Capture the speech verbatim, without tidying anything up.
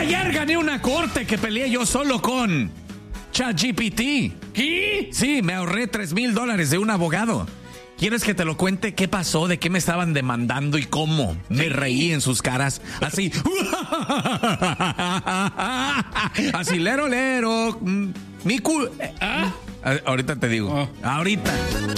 ayer gané una corte que peleé yo solo con ChatGPT. ¿Qué? Sí, me ahorré tres mil dólares de un abogado. ¿Quieres que te lo cuente qué pasó, de qué me estaban demandando y cómo? Me reí en sus caras, así. Así, lero, lero. Mi cu... ¿Ah? Ahorita te digo. Oh. Ahorita.